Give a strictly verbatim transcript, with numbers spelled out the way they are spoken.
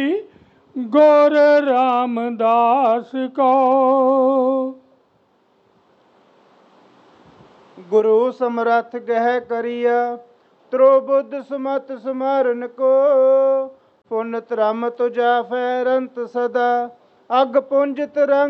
ਗੁਰ ਰਾਮਦਾਸ ਕੋ। ਗੁਰੂ ਸਮਰੱਥ ਗਹਿ ਕਰੀਆ, ਤ੍ਰੋ ਬੁੱਧ ਸੁਮਤ ਸਮਾਰਨ ਕੋ। ਪੁਨ ਧਰਮ ਤੁਜਾ ਫੈਰੰਤ ਸਦਾ, ਅਗ ਪੁੰਜ ਤਰੰਗ